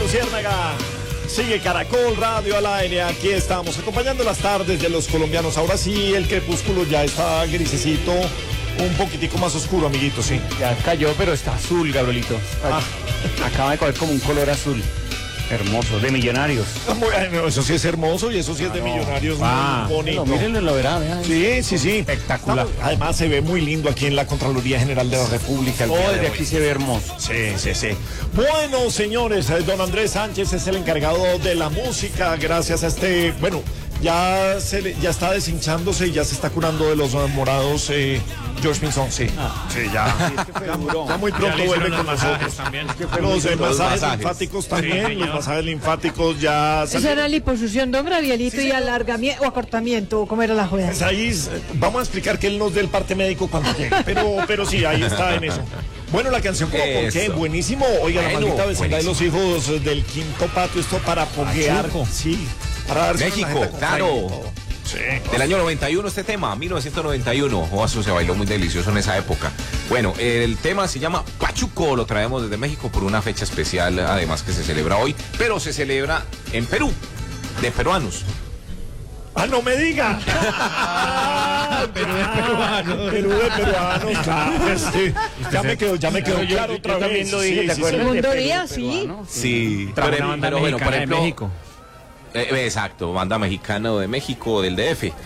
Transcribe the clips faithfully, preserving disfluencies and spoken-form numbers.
Luciérnaga. Sigue Caracol Radio al aire. Aquí estamos acompañando las tardes de los colombianos. Ahora sí, el crepúsculo ya está grisecito, un poquitico más oscuro, amiguito, sí. Ya cayó, pero está azul, Gabrielito. Ah. Acaba de coger como un color azul. Hermoso, de Millonarios. Bueno, eso sí es hermoso y eso sí es de Millonarios, ah, muy bonito. Mírenlo, lo verá, vean. Sí, sí, sí. Espectacular. Además se ve muy lindo aquí en la Contraloría General de la República. Todo desde aquí se ve hermoso. Sí, sí, sí. Bueno, señores, don Andrés Sánchez es el encargado de la música, gracias a este, bueno, ya se le, ya está deshinchándose y ya se está curando de los morados eh, George Pinzón, sí. Ah. Sí, ya. ya, ya muy pronto ya vuelve con nosotros. También. Los eh, masajes, masajes linfáticos también, sí, los masajes linfáticos ya... Esa era liposucción, don Gabrielito, sí, y alargamiento o acortamiento, ¿cómo era la joda? Pues ahí vamos a explicar que él nos dé el parte médico cuando llegue, pero, pero sí, ahí está en eso. Bueno, la canción como por qué, buenísimo. Oiga, bueno, la maldita vecindad de los hijos del quinto patio, esto para poguear. Sí, para darse México, claro. Sí. Del año noventa y uno este tema, mil novecientos noventa y uno. Oh, eso se bailó muy delicioso en esa época. Bueno, el tema se llama Pachuco, lo traemos desde México por una fecha especial, además que se celebra hoy, pero se celebra en Perú, de peruanos. ¡Ah, no me diga! Ah, Perú de peruanos. Perú de peruanos, claro. Sí. Ya me quedó, ya me quedó yo, claro yo, otra yo vez. también lo dije, sí, ¿te acuerdas? Segundo de Perú, día, sí. Sí, pero, pero, pero bueno, por ejemplo, de México. Eh, exacto, banda mexicana de México, del D F.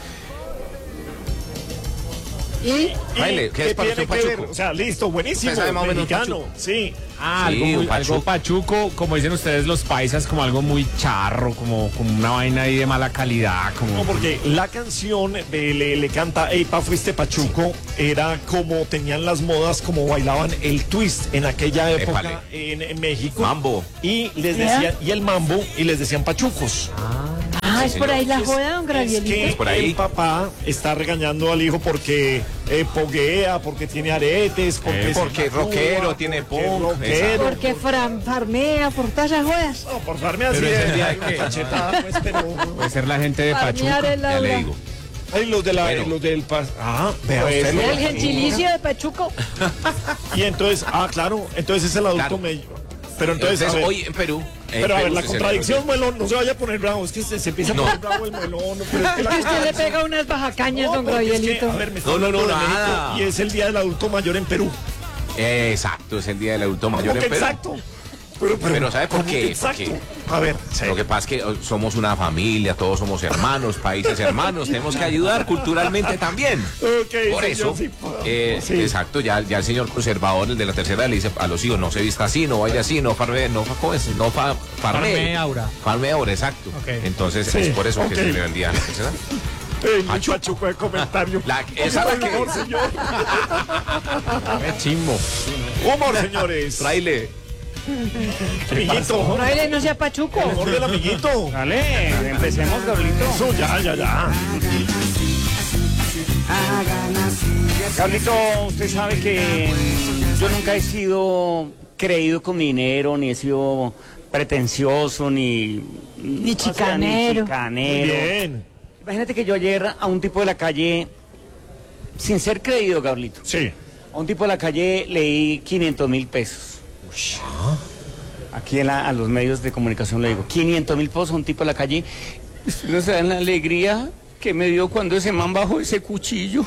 ¿Y? Baile, ¿qué es para usted Pachuco? O sea, listo, buenísimo, mexicano, sí. Ah, sí, algo, muy, pachuco. algo pachuco, como dicen ustedes los paisas, como algo muy charro, como, como una vaina ahí de mala calidad. Como... No, porque la canción eh, le, le canta Ey, pa, fuiste pachuco, era como tenían las modas, como bailaban el twist en aquella época en, en México. Mambo. Y les decían, y el mambo, y les decían pachucos. Ah. Ah, es por ahí la joda, don Gabrielito. Es que es por ahí. El papá está regañando al hijo porque eh, poguea, porque tiene aretes, porque, eh, porque es rockero, tiene punk, porque fran, farmea, por todas esas jodas. No, por farmea sí es es el día de que cachetada, pues, pero... Puede ser la gente de Pachuco. Ya le digo. Ay, los de la, bueno. los del pas... Ah, vea pues, usted. El gentilicio de Pachuco. Y entonces, ah, claro, entonces es el adulto claro. medio. Pero entonces, entonces a ver, hoy en Perú. Pero en a ver, Perú la se contradicción, celebra. melón, no se vaya a poner bravo, es que se, se empieza a No. poner bravo el melón. Pero es que la Que usted le pega unas bajacañas, no, don porque es que, Gabrielito. a ver, me está No, no, no, hablando de nada. México y es el día del adulto mayor en Perú. Exacto, es el día del adulto mayor en Perú. Exacto. Pero, pero, Pero ¿sabe por qué? Exacto. Porque a ver, sí. lo que pasa es que somos una familia, todos somos hermanos, países hermanos, tenemos que ayudar culturalmente también. Okay, por señor, eso, sí, eh, sí. exacto, ya, ya el señor conservador, el de la tercera, le dice a los hijos, no se vista así, no baile así, no farme, no, ¿cómo es? No fa, farme. Farme aura. Farme aura, exacto. Okay. Entonces Sí, es por eso okay. que se celebra el día de la tercera. El Pachuco. Pachuco de comentario. La, esa Por la que... favor, señor. Qué chimbo. Humor, señores. Traile. Amiguito. Traile, no sea Pachuco. Humor del amiguito. Dale, empecemos, Gabrielito. Eso, ya, ya, ya. Gabrielito, usted sabe que yo nunca he sido creído con mi dinero, ni he sido pretencioso, ni... Ni o sea, chicanero. ni chicanero. Muy bien. Imagínate que yo ayer a un tipo de la calle, sin ser creído, Gabrielito, Sí. a un tipo de la calle leí quinientos mil pesos. Aquí en la- a los medios de comunicación le digo, quinientos mil pesos a un tipo de la calle. Usted no sabe la alegría que me dio cuando ese man bajó ese cuchillo.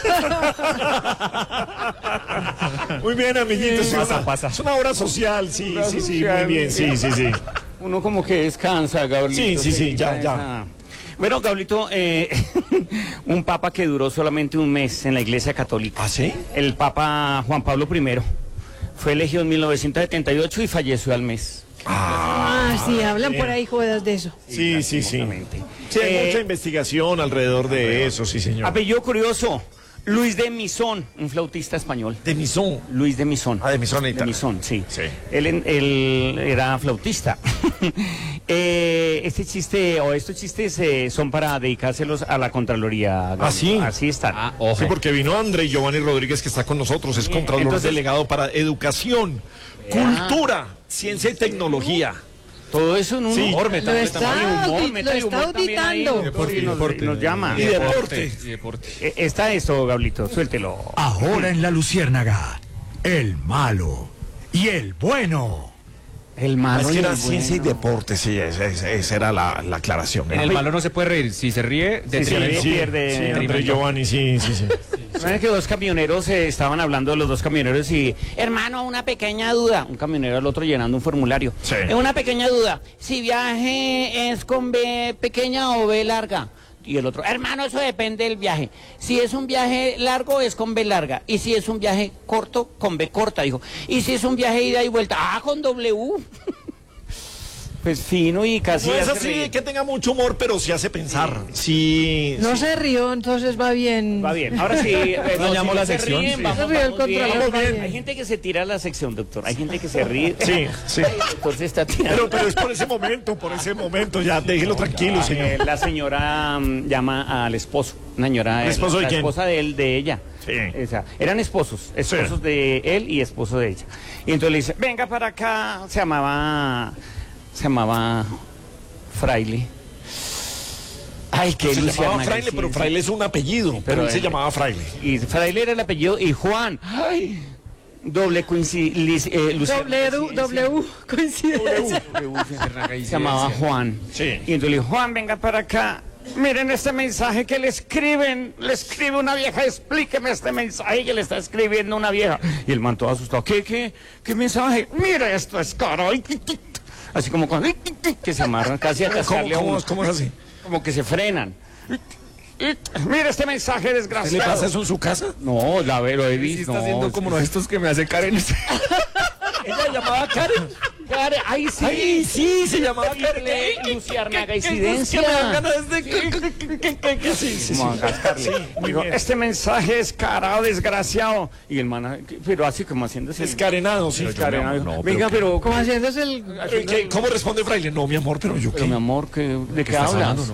Muy bien, amiguito. Sí, es, pasa, una, pasa. es una obra social, sí, Obra sí, sí, social. muy bien, sí, sí, sí. Uno como que descansa, Gabrielito. Sí, sí, sí, ya, Esa- ya. Bueno, Gabrielito, eh, un papa que duró solamente un mes en la Iglesia Católica. ¿Ah, sí? El Papa Juan Pablo primero. Fue elegido en mil novecientos setenta y ocho y falleció al mes. Ah, sí, hablan por ahí jodas de eso. Sí, sí, sí. Exactamente. Sí, hay Eh, mucha investigación alrededor de eso, sí, señor. Apellido curioso, Luis de Misón, un flautista español. De Misón. Luis de Misón. Ah, de Misón, De Italia. Misón, sí. Sí. Él, en- él era flautista. Eh, este chiste, o estos chistes eh, son para dedicárselos a la Contraloría. ¿Ah, sí? Así están. Sí, porque vino André Giovanni Rodríguez, que está con nosotros, es contralor entonces- delegado para educación, cultura, ciencia y tecnología. Todo eso en un Sí. humor, Lo métale está también humor, audi- métale lo está humor también ahí, auditando. deporte, Y nos, deporte. nos llama. Y deporte. Eh, Está esto, Gablito, suéltelo. Ahora en la Luciérnaga, el malo y el bueno. El malo. Es que y era el ciencia y bueno. deporte, sí, esa, esa- esa era la, la aclaración. En el malo no se puede reír. Si se ríe, de Si se ríe, sí, pierde. sí, André Giovanni, sí, sí, sí. ¿Saben que dos camioneros eh, estaban hablando de los dos camioneros y, hermano, una pequeña duda, un camionero al otro llenando un formulario. Sí. Eh, Una pequeña duda, si viaje es con B pequeña o B larga. Y el otro, hermano, eso depende del viaje. Si es un viaje largo, es con B larga. Y si es un viaje corto, con B corta, dijo. Y si es un viaje ida y vuelta, ah, con W. Pues fino y casi. No es hace así reír. que tenga mucho humor, pero sí hace pensar. Sí. No sí. se rió, entonces va bien. Va bien, ahora sí. eh, no, Dañamos si la no se sección, ríen, sí. vamos, Se ríe el vamos bien. controlador, Vamos bien. Hay gente que se tira a la sección, doctor. Hay gente que se ríe. Sí, sí. Ay, el doctor se está tirando. Pero, pero es por ese momento, por ese momento, ya déjelo tranquilo, Eh, señor. la señora mm, llama al esposo, una señora, ¿El esposo de la quién? esposa de él, de ella. Sí. O sea, eran esposos, esposos Sí. de él y esposo de ella. Y entonces le dice, venga para acá, se llamaba, se llamaba Fraile. Ay, qué Se Luciana llamaba Fraile, García, pero sí. Fraile es un apellido, pero él se él- llamaba Fraile. Y Fraile era el apellido, y Juan, ay, doble coincidencia, eh, Luciana W, García, W, coincidencia. se llamaba Juan. Sí. Y entonces le dijo, Juan, venga para acá. Miren este mensaje que le escriben, le escribe una vieja, explíqueme este mensaje que le está escribiendo una vieja. Y el man todo asustado, ¿qué, qué, qué mensaje? Mira, esto es caro. Así como cuando que se amarran casi a ¿Cómo, cascarle a cómo, uno. es- cómo es así? Como que se frenan. Mira este mensaje ¿Qué le desgraciado. pasa eso en su casa? No, la ve, lo he Sí, visto. está no, haciendo es- como estos que me hace Karen. Ella llamaba Karen. Karen, ay sí. Ay, sí, se llamaba Karen. Luciarnaga Es que incidencia. me dan ganas de... Sí, sí, sí. Como a cascarle. Sí, muy Dijo, bien. este mensaje es carado, desgraciado. Y el man, pero así como haciéndose. Descarenado, sí. Descarenado. No, pero Venga, ¿qué? pero. Como haciéndose el... ¿Qué- ¿Cómo responde Fraile? No, mi amor, pero yo Pero qué. mi amor, ¿qué- ¿de qué estás hablas? hablando, no?